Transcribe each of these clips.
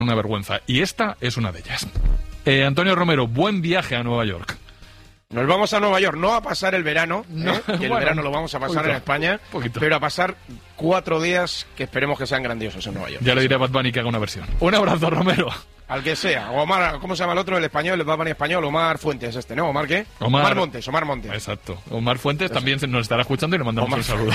una vergüenza. Y esta es una de ellas. Antonio Romero, buen viaje a Nueva York. Nos vamos a Nueva York, no a pasar el verano, que el verano lo vamos a pasar en España, pero a pasar 4 días que esperemos que sean grandiosos en Nueva York. Ya le diré a Bad Bunny que haga una versión. Un abrazo, Romero. Al que sea. Omar, ¿cómo se llama el otro? El español, el Bad Bunny español, Omar Fuentes ¿no? ¿Omar qué? Omar Montes. Exacto. Omar Fuentes también nos estará escuchando y le mandamos un saludo.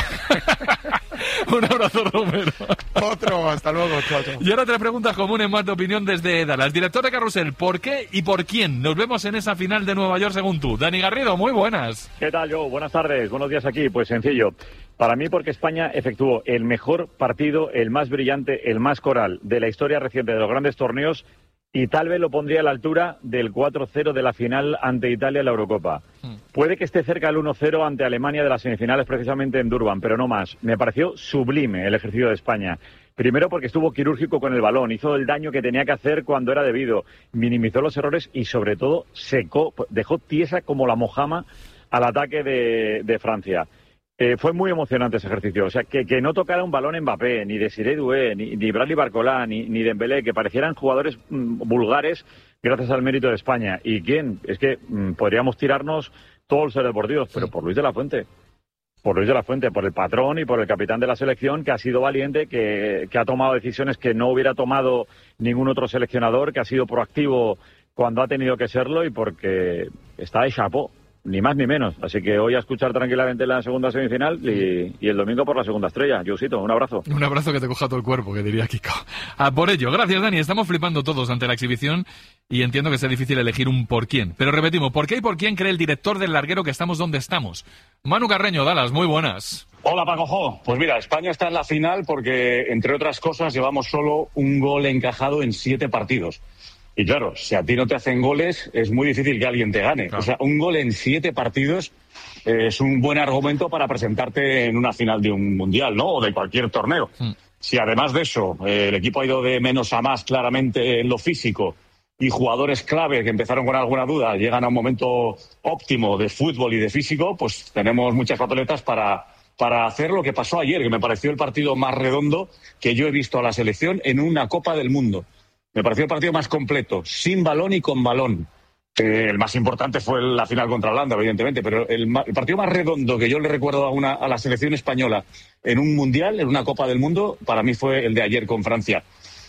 Un abrazo, Romero. Otro, hasta luego, chao. Y ahora 3 preguntas comunes más de opinión desde Dallas. Director de Carrusel, ¿por qué y por quién nos vemos en esa final de Nueva York según tú? Dani Garrido, muy buenas. ¿Qué tal, Joe? Buenas tardes, buenos días aquí. Pues sencillo. Para mí, porque España efectuó el mejor partido, el más brillante, el más coral de la historia reciente de los grandes torneos, y tal vez lo pondría a la altura del 4-0 de la final ante Italia en la Eurocopa. Puede que esté cerca del 1-0 ante Alemania de las semifinales precisamente en Durban, pero no más. Me pareció sublime el ejercicio de España. Primero porque estuvo quirúrgico con el balón, hizo el daño que tenía que hacer cuando era debido, minimizó los errores y sobre todo secó, dejó tiesa como la mojama al ataque de Francia. Fue muy emocionante ese ejercicio. O sea, que no tocara un balón Mbappé, ni Desiré Doué, ni Bradley Barcola, ni Dembélé, que parecieran jugadores vulgares gracias al mérito de España. ¿Y quién? Es que podríamos tirarnos todos los deportivos, pero por Luis de la Fuente. Por Luis de la Fuente, por el patrón y por el capitán de la selección, que ha sido valiente, que ha tomado decisiones que no hubiera tomado ningún otro seleccionador, que ha sido proactivo cuando ha tenido que serlo y porque está de chapó. Ni más ni menos. Así que hoy a escuchar tranquilamente la segunda semifinal y el domingo por la segunda estrella. Jusito, un abrazo. Un abrazo que te coja todo el cuerpo, que diría Kiko. Por ello, gracias, Dani. Estamos flipando todos ante la exhibición y entiendo que sea difícil elegir un por quién. Pero repetimos, ¿por qué y por quién cree el director del larguero que estamos donde estamos? Manu Carreño, Dallas, muy buenas. Hola, Paco. Pues mira, España está en la final porque, entre otras cosas, llevamos solo un gol encajado en 7 partidos. Y claro, si a ti no te hacen goles, es muy difícil que alguien te gane. Claro. O sea, un gol en 7 partidos es un buen argumento para presentarte en una final de un mundial, ¿no? O de cualquier torneo. Si además de eso, el equipo ha ido de menos a más claramente en lo físico y jugadores clave que empezaron con alguna duda llegan a un momento óptimo de fútbol y de físico, pues tenemos muchas papeletas para hacer lo que pasó ayer, que me pareció el partido más redondo que yo he visto a la selección en una Copa del Mundo. Me pareció el partido más completo, sin balón y con balón. El más importante fue la final contra Holanda, evidentemente, pero el partido más redondo que yo le recuerdo a la selección española en un mundial, en una Copa del Mundo, para mí fue el de ayer con Francia.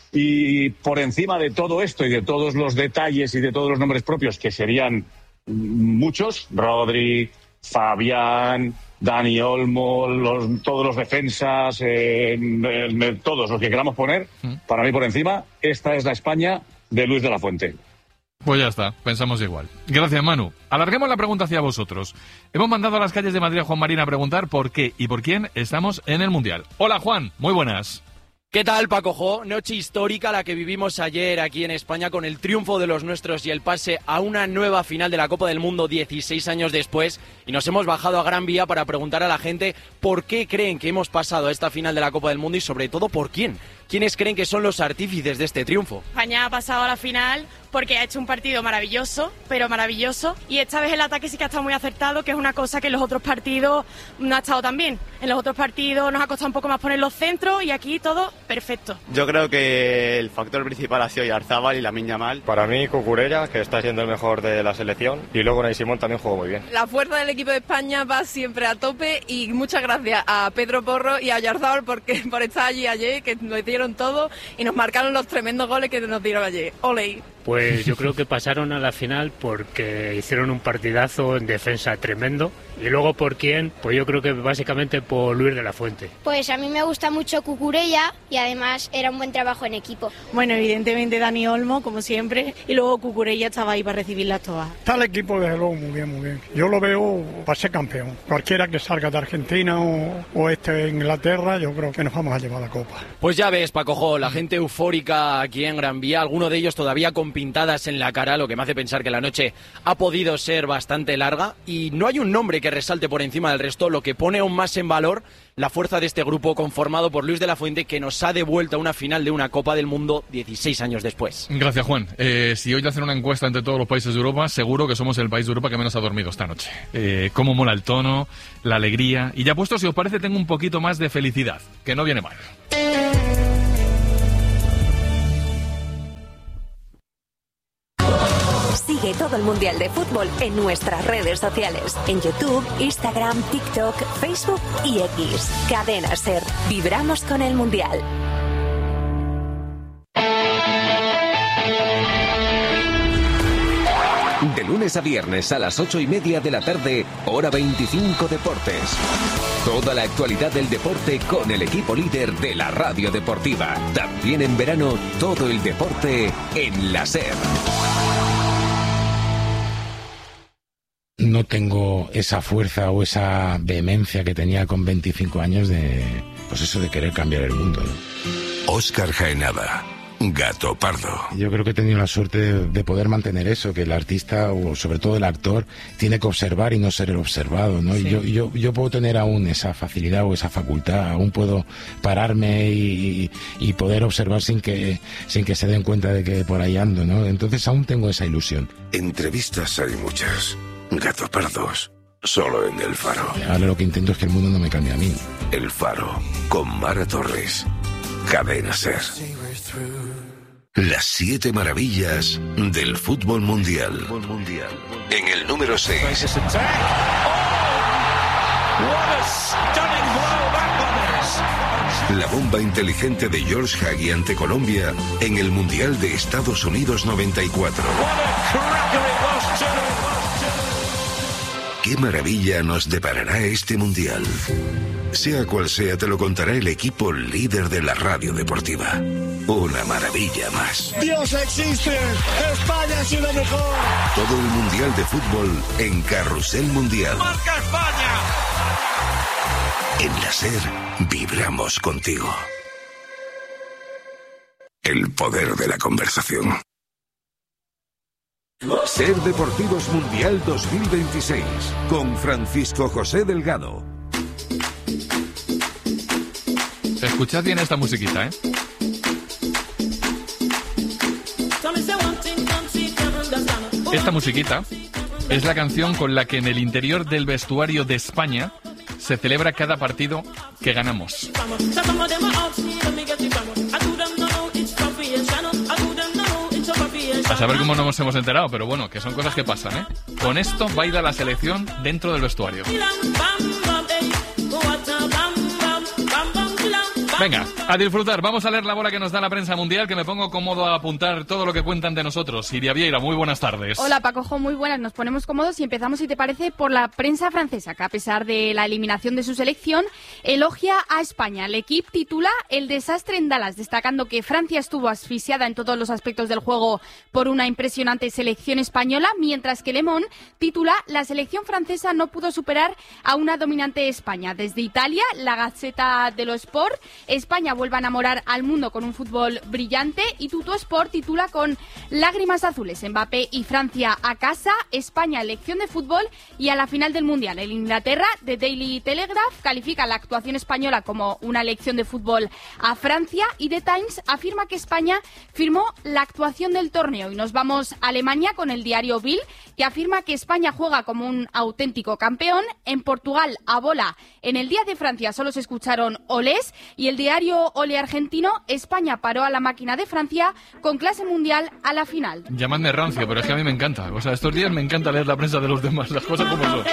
Y por encima de todo esto y de todos los detalles y de todos los nombres propios, que serían muchos, Rodri, Fabián, Dani Olmo, todos los defensas, todos los que queramos poner, para mí por encima, esta es la España de Luis de la Fuente. Pues ya está, pensamos igual. Gracias, Manu. Alarguemos la pregunta hacia vosotros. Hemos mandado a las calles de Madrid a Juan Marín a preguntar por qué y por quién estamos en el Mundial. Hola, Juan, muy buenas. ¿Qué tal, Paco Jo? Noche histórica la que vivimos ayer aquí en España con el triunfo de los nuestros y el pase a una nueva final de la Copa del Mundo 16 años después, y nos hemos bajado a Gran Vía para preguntar a la gente por qué creen que hemos pasado a esta final de la Copa del Mundo y sobre todo por quién. ¿Quiénes creen que son los artífices de este triunfo? España ha pasado a la final porque ha hecho un partido maravilloso, pero maravilloso, y esta vez el ataque sí que ha estado muy acertado, que es una cosa que en los otros partidos no ha estado tan bien. En los otros partidos nos ha costado un poco más poner los centros y aquí todo perfecto. Yo creo que el factor principal ha sido Oyarzabal y Lamine Yamal. Para mí, Cucurella, que está siendo el mejor de la selección, y luego Unai Simón también jugó muy bien. La fuerza del equipo de España va siempre a tope y muchas gracias a Pedro Porro y a Oyarzabal por estar allí ayer, que nos hicieron todo y nos marcaron los tremendos goles que nos dieron ayer. ¡Ole! Pues yo creo que pasaron a la final porque hicieron un partidazo en defensa tremendo. Y luego por quién, pues yo creo que básicamente por Luis de la Fuente. Pues a mí me gusta mucho Cucurella y además era un buen trabajo en equipo. Bueno, evidentemente Dani Olmo, como siempre, y luego Cucurella estaba ahí para recibirlas todas. Está el equipo desde luego muy bien, muy bien. Yo lo veo para ser campeón. Cualquiera que salga de Argentina o de Inglaterra, yo creo que nos vamos a llevar la copa. Pues ya ves, Paco Jo, la gente eufórica aquí en Gran Vía, algunos de ellos todavía con pintadas en la cara, lo que me hace pensar que la noche ha podido ser bastante larga y no hay un nombre que resalte por encima del resto, lo que pone aún más en valor la fuerza de este grupo conformado por Luis de la Fuente, que nos ha devuelto a una final de una Copa del Mundo 16 años después. Gracias, Juan. Si hoy le hacen una encuesta entre todos los países de Europa, seguro que somos el país de Europa que menos ha dormido esta noche. Cómo mola el tono, la alegría. Y ya puesto, si os parece, tengo un poquito más de felicidad, que no viene mal. Sigue todo el Mundial de Fútbol en nuestras redes sociales, en YouTube, Instagram, TikTok, Facebook y X. Cadena SER. Vibramos con el Mundial. De lunes a viernes a las 8:30 de la tarde, Hora 25 Deportes. Toda la actualidad del deporte con el equipo líder de la radio deportiva. También en verano, todo el deporte en la SER. No tengo esa fuerza o esa vehemencia que tenía con 25 años de querer cambiar el mundo, ¿no? Óscar Jaenada, Gato Pardo. Yo creo que he tenido la suerte de poder mantener eso, que el artista o sobre todo el actor tiene que observar y no ser el observado, ¿no? Sí. Yo puedo tener aún esa facilidad o esa facultad, aún puedo pararme y poder observar sin que se den cuenta de que por ahí ando, ¿no? Entonces aún tengo esa ilusión. Entrevistas hay muchas. Gato Pardos, solo en El Faro. Ahora lo que intento es que el mundo no me cambie a mí. El Faro, con Mara Torres. Cadena SER. Las 7 maravillas del fútbol mundial. En el número 6. La bomba inteligente de George Hagi ante Colombia en el Mundial de Estados Unidos 94. ¿Qué maravilla nos deparará este Mundial? Sea cual sea, te lo contará el equipo líder de la radio deportiva. Una maravilla más. ¡Dios existe! ¡España ha sido mejor! Todo el Mundial de Fútbol en Carrusel Mundial. ¡Marca España! En la SER vibramos contigo. El poder de la conversación. SER Deportivos Mundial 2026 con Francisco José Delgado. Escuchad bien esta musiquita, ¿eh? Esta musiquita es la canción con la que en el interior del vestuario de España se celebra cada partido que ganamos. A saber cómo no nos hemos enterado, pero bueno, que son cosas que pasan, ¿eh? Con esto baila la selección dentro del vestuario. Venga, a disfrutar. Vamos a leer la bola que nos da la prensa mundial, que me pongo cómodo a apuntar todo lo que cuentan de nosotros. Iria Vieira, muy buenas tardes. Hola, Pacojo, muy buenas. Nos ponemos cómodos y empezamos, si te parece, por la prensa francesa, que a pesar de la eliminación de su selección, elogia a España. L'Equipe titula El desastre en Dallas, destacando que Francia estuvo asfixiada en todos los aspectos del juego por una impresionante selección española, mientras que Le Monde titula La selección francesa no pudo superar a una dominante España. Desde Italia, la Gazzetta dello Sport, España vuelve a enamorar al mundo con un fútbol brillante, y Tuttosport titula con lágrimas azules, Mbappé y Francia a casa, España lección de fútbol y a la final del Mundial. En Inglaterra, The Daily Telegraph califica la actuación española como una lección de fútbol a Francia, y The Times afirma que España firmó la actuación del torneo. Y nos vamos a Alemania con el diario Bild, que afirma que España juega como un auténtico campeón. En Portugal, a bola, en el día de Francia solo se escucharon olés, y el diario Ole argentino, España paró a la máquina de Francia con clase mundial a la final. Llamadme rancio, pero es que a mí me encanta. O sea, estos días me encanta leer la prensa de los demás, las cosas como son.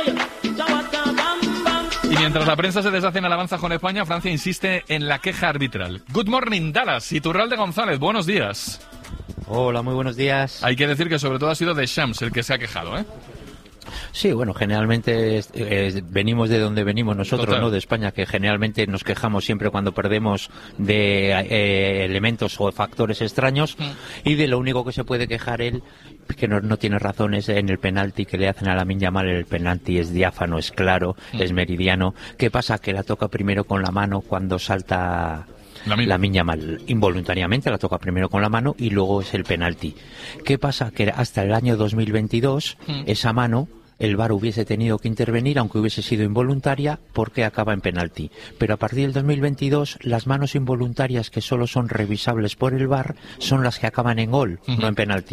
Y mientras la prensa se deshace en alabanza con España, Francia insiste en la queja arbitral. Good morning, Dallas. Iturralde González, buenos días. Hola, muy buenos días. Hay que decir que sobre todo ha sido Deschamps el que se ha quejado, ¿eh? Sí, bueno, generalmente venimos de donde venimos nosotros, Total. ¿no? De España, que generalmente nos quejamos siempre cuando perdemos de elementos o factores extraños, y de lo único que se puede quejar él, que no tiene razones, en el penalti que le hacen a Lamine Yamal. El penalti es diáfano, es claro, es meridiano. ¿Qué pasa? Que la toca primero con la mano cuando salta Lamine Yamal, involuntariamente la toca primero con la mano y luego es el penalti. ¿Qué pasa? Que hasta el año 2022 esa mano el VAR hubiese tenido que intervenir, aunque hubiese sido involuntaria, porque acaba en penalti. Pero a partir del 2022 las manos involuntarias, que solo son revisables por el VAR, son las que acaban en gol, no en penalti.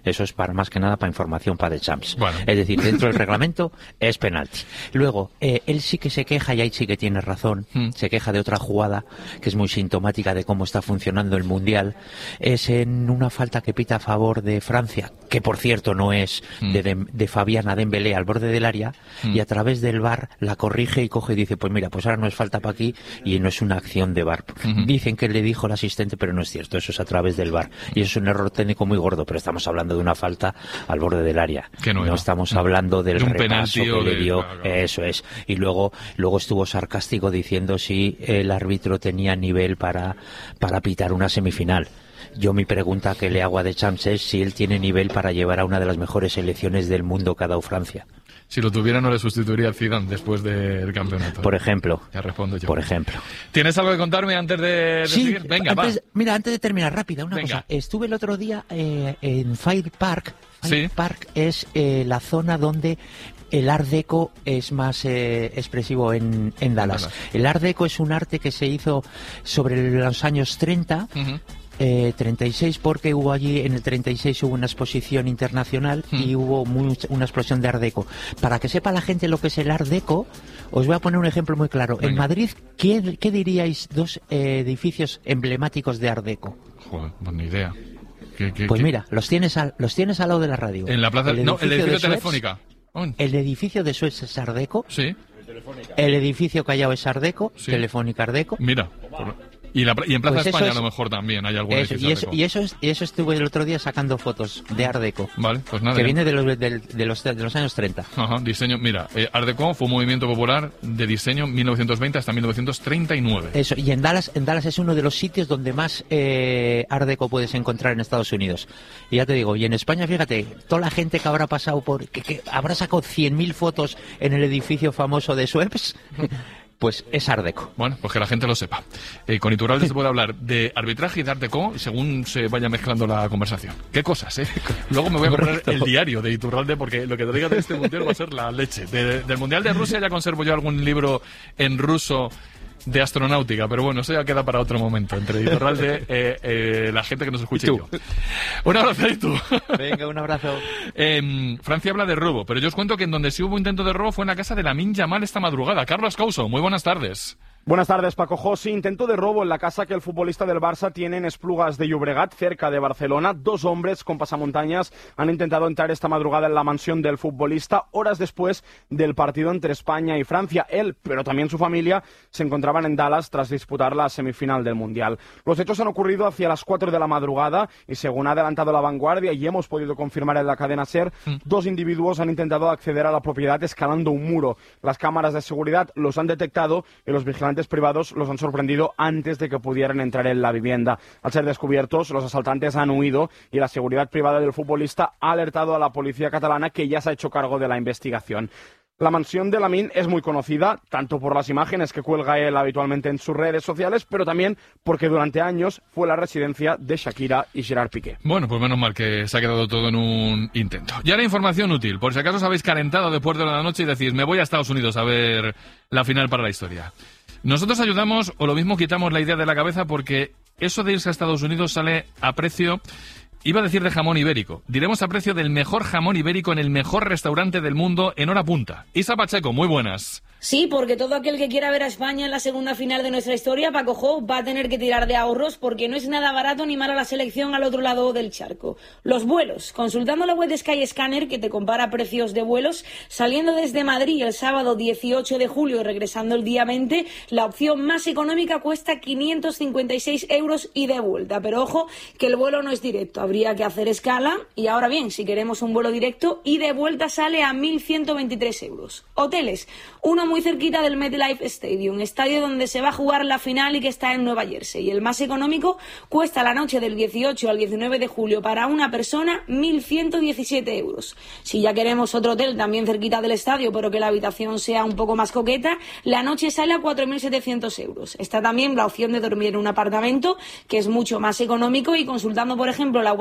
Eso es para más que nada para información para Deschamps. Bueno. Es decir, dentro del reglamento es penalti. Luego, él sí que se queja, y ahí sí que tiene razón, se queja de otra jugada que es muy sintomática de cómo está funcionando el Mundial. Es en una falta que pita a favor de Francia, que por cierto no es de Fabiana Dembélé al borde del área, y a través del VAR la corrige y coge y dice, pues mira, pues ahora no es falta para aquí y no es una acción de VAR. Dicen que le dijo el asistente, pero no es cierto, eso es a través del VAR. Y eso es un error técnico muy gordo, pero estamos hablando de una falta al borde del área. No estamos hablando del repaso que le dio. Claro. Eso es. Y luego estuvo sarcástico diciendo si el árbitro tenía nivel para pitar una semifinal. Yo mi pregunta que le hago a Deschamps es si él tiene nivel para llevar a una de las mejores selecciones del mundo que ha dado Francia. Si lo tuviera, no le sustituiría a Zidane después del campeonato. Por ejemplo. Ya respondo yo. Por ejemplo. ¿Tienes algo que contarme antes de seguir? Venga, antes de terminar, rápida, una cosa. Estuve el otro día en Fire Park. Fire Park es la zona donde el Art Deco es más expresivo en Dallas. El Art Deco es un arte que se hizo sobre los años 30... 36 porque hubo allí en el 36 hubo una exposición internacional y hubo una explosión de Art Deco. Para que sepa la gente lo que es el Art Deco, os voy a poner un ejemplo muy claro. Venga. En Madrid, ¿qué diríais dos edificios emblemáticos de Art Deco? Joder, buena idea. Pues mira, los tienes al lado de la radio. En la plaza, el edificio Telefónica. El edificio de Suez es Art Deco. Sí. El edificio Callao es Art Deco. Sí. Telefónica Art Deco. Mira. Y en Plaza España a lo mejor también hay algún edificio y eso estuve el otro día sacando fotos de Art Deco. Vale, pues nada. Que viene de los años 30. Ajá, diseño. Mira, Art Deco fue un movimiento popular de diseño 1920 hasta 1939. Eso, y en Dallas es uno de los sitios donde más Art Deco puedes encontrar en Estados Unidos. Y ya te digo, y en España, fíjate, toda la gente que habrá pasado que habrá sacado 100.000 fotos en el edificio famoso de Suez. Pues es Art Deco. Bueno, pues que la gente lo sepa. Con Iturralde se puede hablar de arbitraje y de Art Deco según se vaya mezclando la conversación. Qué cosas, ¿eh? Luego me voy a comprar el diario de Iturralde porque lo que te diga de este mundial va a ser la leche. Del mundial de Rusia ya conservo yo algún libro en ruso de astronáutica, pero bueno, eso ya queda para otro momento, entre Iturralde, la gente que nos escuche y yo. Un abrazo y tú. Venga, un abrazo. Francia habla de robo, pero yo os cuento que en donde sí hubo intento de robo fue en la casa de Lamine Yamal esta madrugada. Carlos Couso, muy buenas tardes. Buenas tardes, Paco José. Intento de robo en la casa que el futbolista del Barça tiene en Esplugas de Llobregat, cerca de Barcelona. 2 hombres con pasamontañas han intentado entrar esta madrugada en la mansión del futbolista, horas después del partido entre España y Francia. Él, pero también su familia, se encontraban en Dallas tras disputar la semifinal del Mundial. Los hechos han ocurrido hacia las 4 de la madrugada y, según ha adelantado La Vanguardia y hemos podido confirmar en la cadena SER, 2 individuos han intentado acceder a la propiedad escalando un muro. Las cámaras de seguridad los han detectado y los vigilantes privados los han sorprendido antes de que pudieran entrar en la vivienda. Al ser descubiertos, los asaltantes han huido y la seguridad privada del futbolista ha alertado a la policía catalana, que ya se ha hecho cargo de la investigación. La mansión de Lamine es muy conocida, tanto por las imágenes que cuelga él habitualmente en sus redes sociales, pero también porque durante años fue la residencia de Shakira y Gerard Piqué. Bueno, pues menos mal que se ha quedado todo en un intento. Y ahora información útil, por si acaso os habéis calentado después de la noche y decís, me voy a Estados Unidos a ver la final para la historia. Nosotros ayudamos, o lo mismo quitamos la idea de la cabeza, porque eso de irse a Estados Unidos sale a precio, iba a decir de jamón ibérico, diremos a precio del mejor jamón ibérico en el mejor restaurante del mundo en hora punta. Isa Pacheco, muy buenas. Sí, porque todo aquel que quiera ver a España en la segunda final de nuestra historia, Paco Jo, va a tener que tirar de ahorros porque no es nada barato ni mala la selección al otro lado del charco. Los vuelos. Consultando la web de Skyscanner, que te compara precios de vuelos, saliendo desde Madrid el sábado 18 de julio y regresando el día 20, la opción más económica cuesta 556 euros y de vuelta. Pero ojo, que el vuelo no es directo, habría que hacer escala. Y ahora bien, si queremos un vuelo directo y de vuelta sale a 1.123 euros. Hoteles. Uno muy cerquita del MetLife Stadium, estadio donde se va a jugar la final y que está en Nueva Jersey. El más económico cuesta la noche del 18 al 19 de julio para una persona 1.117 euros. Si ya queremos otro hotel también cerquita del estadio, pero que la habitación sea un poco más coqueta, la noche sale a 4.700 euros. Está también la opción de dormir en un apartamento, que es mucho más económico, y consultando, por ejemplo, la web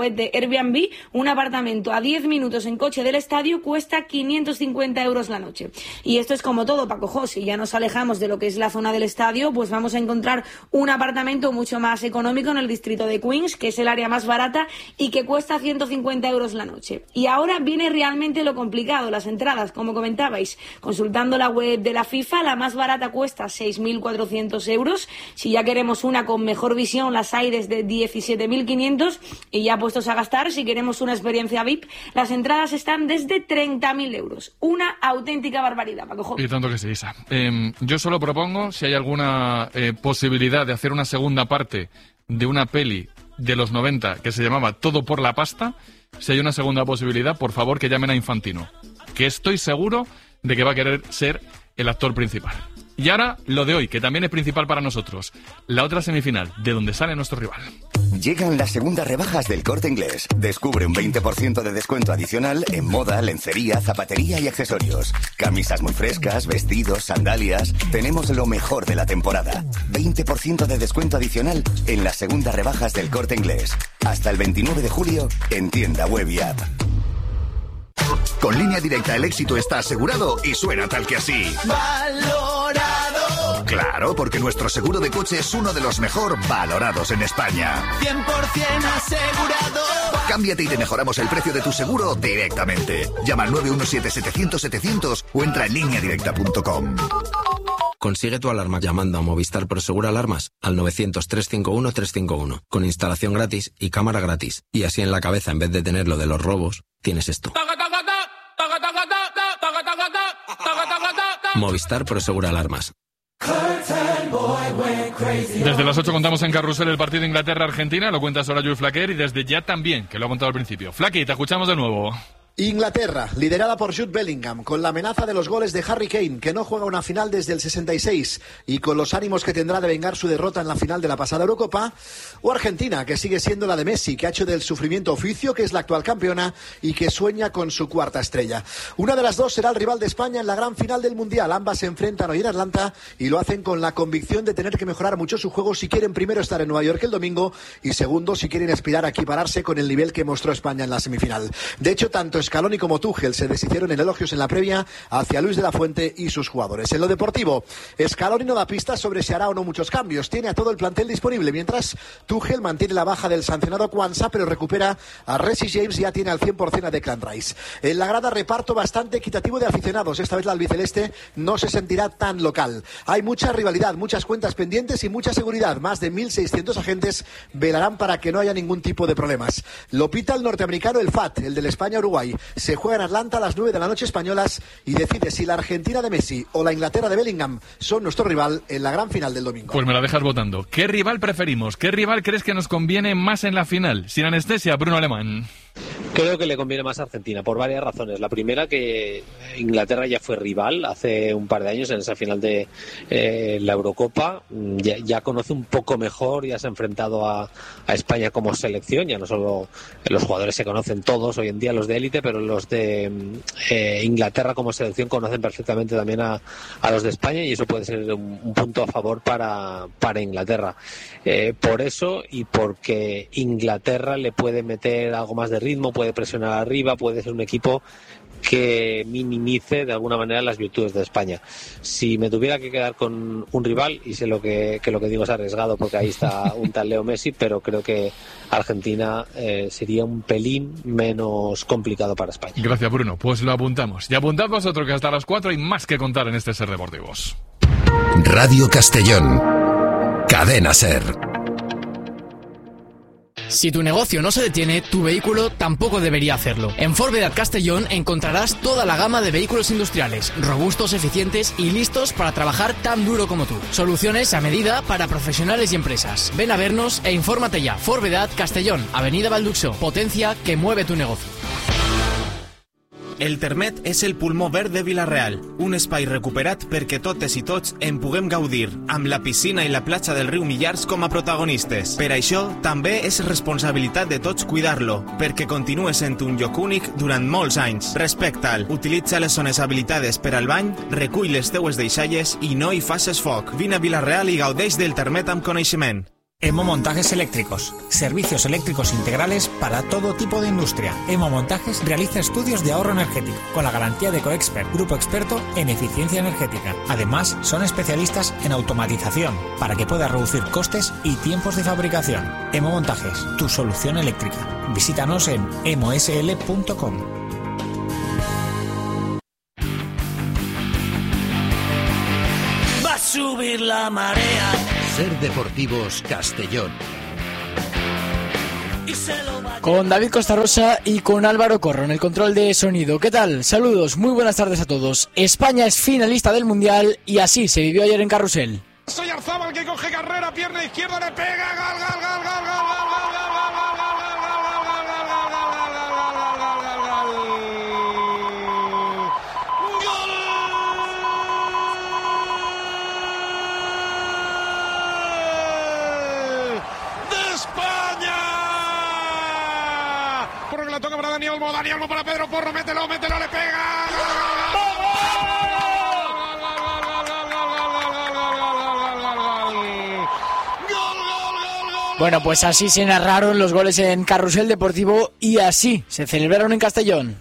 web de Airbnb, un apartamento a 10 minutos en coche del estadio cuesta 550 euros la noche. Y esto es como todo, Paco Jo, si ya nos alejamos de lo que es la zona del estadio, pues vamos a encontrar un apartamento mucho más económico en el distrito de Queens, que es el área más barata y que cuesta 150 euros la noche. Y ahora viene realmente lo complicado, las entradas, como comentabais. Consultando la web de la FIFA, la más barata cuesta 6.400 euros. Si ya queremos una con mejor visión, las hay desde 17.500. Y ya puestos a gastar, si queremos una experiencia VIP, las entradas están desde 30.000 euros. Una auténtica barbaridad, Paco Jo. Y tanto que sí, Isa. Yo solo propongo, si hay alguna posibilidad de hacer una segunda parte de una peli de los 90 que se llamaba Todo por la pasta, si hay una segunda posibilidad, por favor que llamen a Infantino, que estoy seguro de que va a querer ser el actor principal. Y ahora, lo de hoy, que también es principal para nosotros, la otra semifinal, de donde sale nuestro rival. Llegan las segundas rebajas del Corte Inglés. Descubre un 20% de descuento adicional en moda, lencería, zapatería y accesorios. Camisas muy frescas, vestidos, sandalias. Tenemos lo mejor de la temporada. 20% de descuento adicional en las segundas rebajas del Corte Inglés. Hasta el 29 de julio en tienda web y app. Con Línea Directa el éxito está asegurado y suena tal que así. Valorado. Claro, porque nuestro seguro de coche es uno de los mejor valorados en España. 100% asegurado. Cámbiate y te mejoramos el precio de tu seguro directamente. Llama al 917-700-700 o entra en lineadirecta.com. Consigue tu alarma llamando a Movistar Prosegur Alarmas al 900-351-351 con instalación gratis y cámara gratis. Y así en la cabeza, en vez de tener lo de los robos, tienes esto. Movistar Prosegur Alarmas. Desde las 8 contamos en Carrusel el partido Inglaterra-Argentina, lo cuenta Soraya Flaquer, y desde ya también, que lo ha contado al principio. Flaqui, te escuchamos de nuevo. Inglaterra, liderada por Jude Bellingham, con la amenaza de los goles de Harry Kane, que no juega una final desde el 66, y con los ánimos que tendrá de vengar su derrota en la final de la pasada Eurocopa, o Argentina, que sigue siendo la de Messi, que ha hecho del sufrimiento oficio, que es la actual campeona y que sueña con su cuarta estrella. Una de las dos será el rival de España en la gran final del Mundial. Ambas se enfrentan hoy en Atlanta y lo hacen con la convicción de tener que mejorar mucho su juego si quieren primero estar en Nueva York el domingo y segundo si quieren aspirar a equipararse con el nivel que mostró España en la semifinal. De hecho, tanto Scaloni como Tuchel se deshicieron en elogios en la previa hacia Luis de la Fuente y sus jugadores. En lo deportivo, Scaloni no da pistas sobre si hará o no muchos cambios. Tiene a todo el plantel disponible, mientras Tuchel mantiene la baja del sancionado Kwanza, pero recupera a Reece James y ya tiene al 100% a Declan Rice. En la grada, reparto bastante equitativo de aficionados. Esta vez la albiceleste no se sentirá tan local. Hay mucha rivalidad, muchas cuentas pendientes y mucha seguridad. Más de 1.600 agentes velarán para que no haya ningún tipo de problemas. Lo pita el norteamericano, el FAT, el del España-Uruguay. Se juega en Atlanta a las 9 de la noche españolas y decide si la Argentina de Messi o la Inglaterra de Bellingham son nuestro rival en la gran final del domingo. Pues me la dejas votando. ¿Qué rival preferimos? ¿Qué rival crees que nos conviene más en la final? Sin anestesia, Bruno Alemán. Creo que le conviene más a Argentina por varias razones. La primera, que Inglaterra ya fue rival hace un par de años en esa final de la Eurocopa. Ya conoce un poco mejor, ya se ha enfrentado a España como selección. Ya no solo los jugadores se conocen todos hoy en día, los de élite, pero los de Inglaterra como selección conocen perfectamente también a los de España, y eso puede ser un punto a favor para Inglaterra. Por eso, y porque Inglaterra le puede meter algo más de ritmo, puede presionar arriba, puede ser un equipo que minimice de alguna manera las virtudes de España. Si me tuviera que quedar con un rival, y sé lo que digo es arriesgado porque ahí está un tal Leo Messi, pero creo que Argentina sería un pelín menos complicado para España. Gracias, Bruno. Pues lo apuntamos. Y apuntad vosotros que hasta las 4 hay más que contar en este Ser Deportivos. Radio Castellón. Cadena Ser. Si tu negocio no se detiene, tu vehículo tampoco debería hacerlo. En Forvedad Castellón encontrarás toda la gama de vehículos industriales, robustos, eficientes y listos para trabajar tan duro como tú. Soluciones a medida para profesionales y empresas. Ven a vernos e infórmate ya. Forvedad Castellón, Avenida Balduxo. Potencia que mueve tu negocio. El Termet és el pulmó verd de Vila-real, un espai recuperat perquè totes i tots en puguem gaudir, amb la piscina i la platja del riu Millars com a protagonistes. Per això, també és responsabilitat de tots cuidar-lo, perquè continue sent un lloc únic durant molts anys. Respecta'l, utilitza les zones habilitades per al bany, recull les teues deixalles i no hi faces foc. Vine a Vila-real i gaudeix del Termet amb coneixement. Emo Montajes Eléctricos. Servicios eléctricos integrales para todo tipo de industria. Emo Montajes realiza estudios de ahorro energético con la garantía de Coexpert, grupo experto en eficiencia energética. Además, son especialistas en automatización para que puedas reducir costes y tiempos de fabricación. Emo Montajes, tu solución eléctrica. Visítanos en emosl.com. Va a subir la marea. Ser Deportivos Castellón. Con David Costarosa y con Álvaro Corro en el control de sonido. ¿Qué tal? Saludos, muy buenas tardes a todos. España es finalista del Mundial y así se vivió ayer en Carrusel. Soy Arzabal que coge carrera, pierna izquierda, le pega, gol, gol, gol, gol, gol, gol, gol, gol, gol, gol. La toca para Dani Olmo para Pedro Porro, mételo, le pega. Bueno, pues así se narraron los goles en Carrusel Deportivo y así se celebraron en Castellón.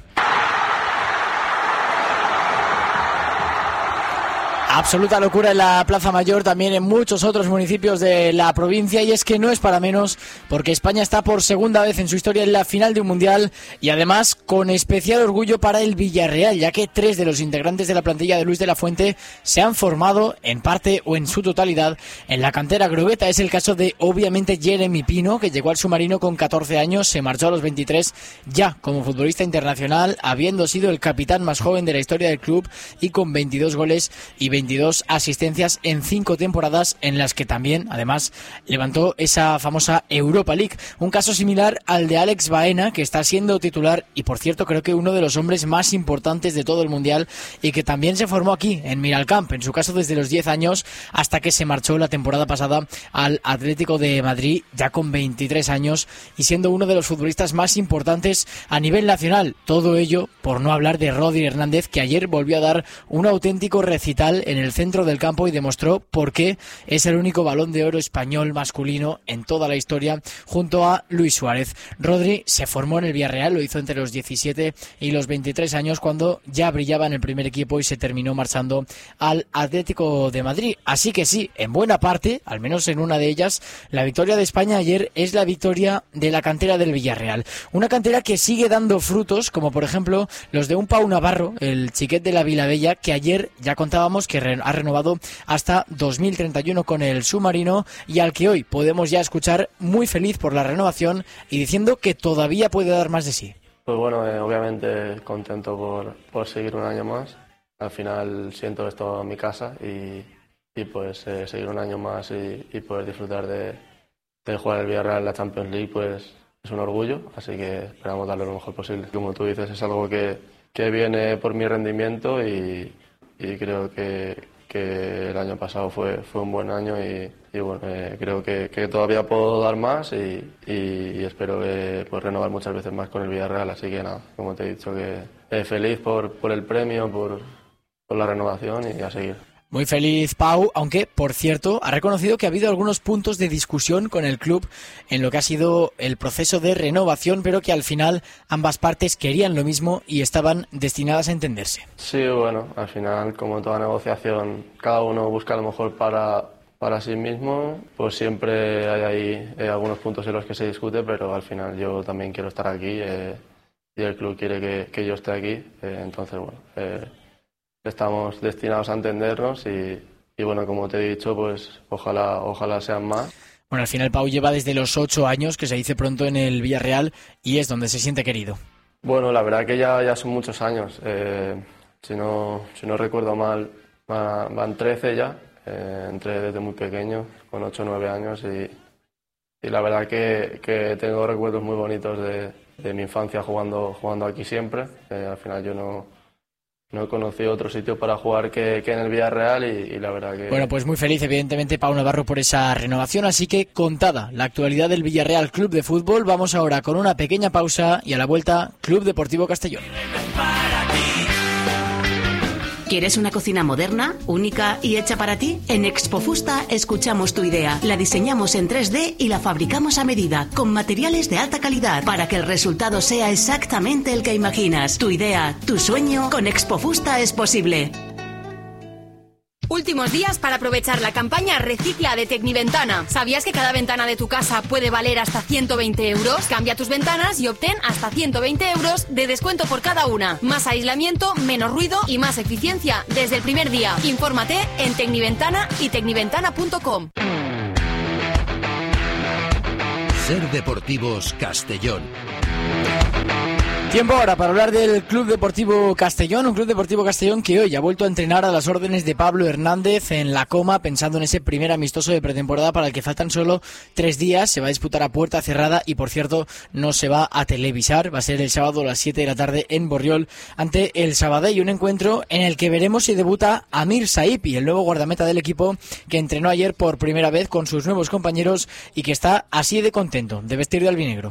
Absoluta locura en la Plaza Mayor, también en muchos otros municipios de la provincia, y es que no es para menos porque España está por segunda vez en su historia en la final de un Mundial y además con especial orgullo para el Villarreal, ya que 3 de los integrantes de la plantilla de Luis de la Fuente se han formado en parte o en su totalidad en la cantera grogueta. Es el caso de obviamente Jeremy Pino, que llegó al submarino con 14 años, se marchó a los 23 ya como futbolista internacional, habiendo sido el capitán más joven de la historia del club y con 22 goles y 22 asistencias en 5 temporadas en las que también, además, levantó esa famosa Europa League. Un caso similar al de Alex Baena, que está siendo titular y, por cierto, creo que uno de los hombres más importantes de todo el Mundial y que también se formó aquí, en Miralcamp, en su caso desde los 10 años hasta que se marchó la temporada pasada al Atlético de Madrid, ya con 23 años y siendo uno de los futbolistas más importantes a nivel nacional. Todo ello por no hablar de Rodri Hernández, que ayer volvió a dar un auténtico recital en el centro del campo y demostró por qué es el único Balón de Oro español masculino en toda la historia junto a Luis Suárez. Rodri se formó en el Villarreal, lo hizo entre los 17 y los 23 años cuando ya brillaba en el primer equipo y se terminó marchando al Atlético de Madrid. Así que sí, en buena parte, al menos en una de ellas, la victoria de España ayer es la victoria de la cantera del Villarreal. Una cantera que sigue dando frutos, como por ejemplo los de un Pau Navarro, el chiquet de la Vilabella, que ayer ya contábamos que ha renovado hasta 2031 con el submarino y al que hoy podemos ya escuchar muy feliz por la renovación y diciendo que todavía puede dar más de sí. Pues bueno, obviamente contento por seguir un año más. Al final siento esto en mi casa y pues seguir un año más y poder disfrutar de jugar el Villarreal en la Champions League, pues es un orgullo, así que esperamos darle lo mejor posible. Como tú dices, es algo que viene por mi rendimiento y creo que el año pasado fue un buen año y bueno, creo que todavía puedo dar más y espero pues renovar muchas veces más con el Villarreal, así que nada, como te he dicho, que feliz por el premio, por la renovación y a seguir. Muy feliz Pau, aunque, por cierto, ha reconocido que ha habido algunos puntos de discusión con el club en lo que ha sido el proceso de renovación, pero que al final ambas partes querían lo mismo y estaban destinadas a entenderse. Sí, bueno, al final, como toda negociación, cada uno busca lo mejor para sí mismo, pues siempre hay ahí algunos puntos en los que se discute, pero al final yo también quiero estar aquí y el club quiere que yo esté aquí, entonces, bueno... Estamos destinados a entendernos y bueno, como te he dicho, pues ojalá sean más. Bueno, al final Pau lleva desde los 8 años, que se dice pronto, en el Villarreal y es donde se siente querido. Bueno, la verdad que ya son muchos años. Si no recuerdo mal, van 13 ya. Entré desde muy pequeño, con 8 o 9 años y la verdad que tengo recuerdos muy bonitos de mi infancia jugando aquí siempre. Al final yo no he conocido otro sitio para jugar que en el Villarreal y la verdad que... Bueno, pues muy feliz, evidentemente, Pau Navarro por esa renovación, así que contada la actualidad del Villarreal Club de Fútbol, vamos ahora con una pequeña pausa y a la vuelta, Club Deportivo Castellón. ¿Quieres una cocina moderna, única y hecha para ti? En Expofusta escuchamos tu idea, la diseñamos en 3D y la fabricamos a medida, con materiales de alta calidad, para que el resultado sea exactamente el que imaginas. Tu idea, tu sueño, con Expofusta es posible. Últimos días para aprovechar la campaña Recicla de Tecniventana. ¿Sabías que cada ventana de tu casa puede valer hasta 120 euros? Cambia tus ventanas y obtén hasta 120 euros de descuento por cada una. Más aislamiento, menos ruido y más eficiencia desde el primer día. Infórmate en Tecniventana y tecniventana.com. Ser Deportivos Castellón. Tiempo ahora para hablar del Club Deportivo Castellón, un Club Deportivo Castellón que hoy ha vuelto a entrenar a las órdenes de Pablo Hernández en La Coma, pensando en ese primer amistoso de pretemporada para el que faltan solo 3 días. Se va a disputar a puerta cerrada y, por cierto, no se va a televisar. Va a ser el sábado a las 7 de la tarde en Borriol ante el Sabadell, un encuentro en el que veremos si debuta Amir Saipi, el nuevo guardameta del equipo que entrenó ayer por primera vez con sus nuevos compañeros y que está así de contento de vestir de albinegro.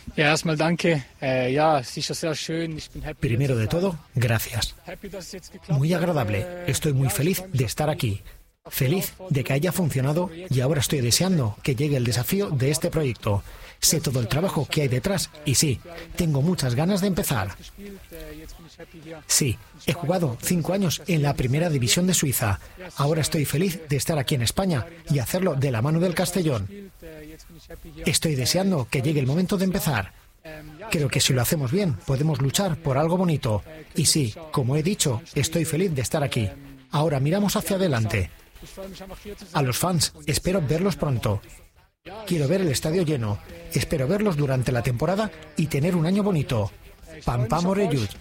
Primero de todo, gracias. Muy agradable. Estoy muy feliz de estar aquí. Feliz de que haya funcionado y ahora estoy deseando que llegue el desafío de este proyecto. Sé todo el trabajo que hay detrás y sí, tengo muchas ganas de empezar. Sí, he jugado 5 años en la primera división de Suiza. Ahora estoy feliz de estar aquí en España y hacerlo de la mano del Castellón. Estoy deseando que llegue el momento de empezar. Creo que si lo hacemos bien, podemos luchar por algo bonito. Y sí, como he dicho, estoy feliz de estar aquí. Ahora miramos hacia adelante. A los fans, espero verlos pronto. Quiero ver el estadio lleno. Espero verlos durante la temporada y tener un año bonito. Pam pam oreyud.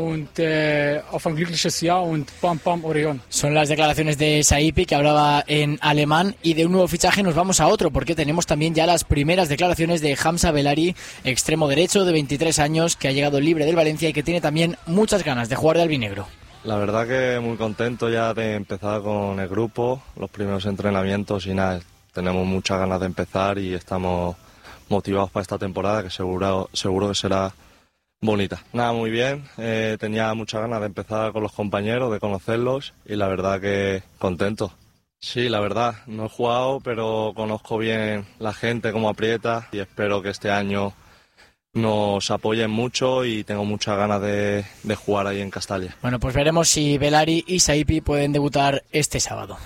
Son las declaraciones de Saipi, que hablaba en alemán, y de un nuevo fichaje nos vamos a otro, porque tenemos también ya las primeras declaraciones de Hamza Belari, extremo derecho de 23 años, que ha llegado libre del Valencia y que tiene también muchas ganas de jugar de albinegro. La verdad que muy contento ya de empezar con el grupo, los primeros entrenamientos y nada, tenemos muchas ganas de empezar y estamos motivados para esta temporada que seguro que será bonita. Nada, muy bien, tenía muchas ganas de empezar con los compañeros, de conocerlos y la verdad que contento. Sí, la verdad, no he jugado, pero conozco bien la gente, cómo aprieta y espero que este año nos apoyen mucho y tengo muchas ganas de jugar ahí en Castalia. Bueno, pues veremos si Belari y Saipi pueden debutar este sábado.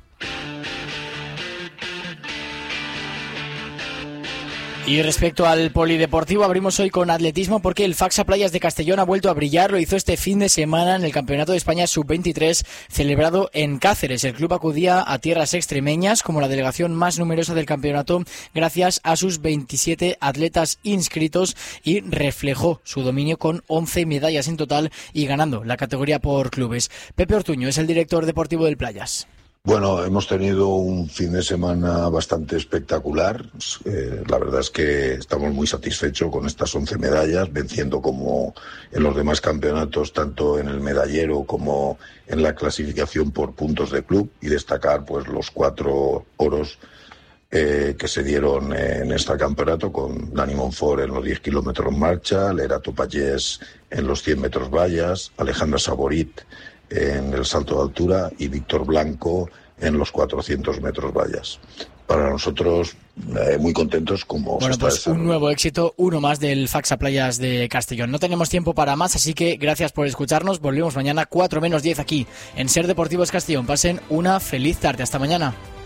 Y respecto al polideportivo, abrimos hoy con atletismo porque el Faxa Playas de Castellón ha vuelto a brillar. Lo hizo este fin de semana en el Campeonato de España Sub-23 celebrado en Cáceres. El club acudía a tierras extremeñas como la delegación más numerosa del campeonato gracias a sus 27 atletas inscritos y reflejó su dominio con 11 medallas en total y ganando la categoría por clubes. Pepe Ortuño es el director deportivo del Playas. Bueno, hemos tenido un fin de semana bastante espectacular. La verdad es que estamos muy satisfechos con estas 11 medallas, venciendo como en los demás campeonatos, tanto en el medallero como en la clasificación por puntos de club, y destacar pues los 4 oros que se dieron en este campeonato, con Dani Monfort en los 10 kilómetros marcha, Lerato Pallés en los 100 metros vallas, Alejandra Saborit en el salto de altura y Víctor Blanco en los 400 metros vallas. Para nosotros, muy contentos como bueno, se está pues un nuevo éxito, uno más del Faxa Playas de Castellón. No tenemos tiempo para más, así que gracias por escucharnos. Volvemos mañana 4 menos 10 aquí en Ser Deportivos Castellón. Pasen una feliz tarde. Hasta mañana.